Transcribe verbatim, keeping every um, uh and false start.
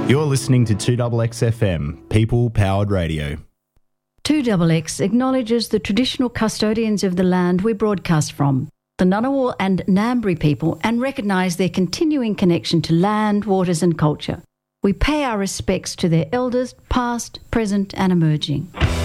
You're listening to two X X F M, People Powered Radio. two X X acknowledges the traditional custodians of the land we broadcast from, the Ngunnawal and Ngambri people, and recognise their continuing connection to land, waters and culture. We pay our respects to their elders, past, present and emerging.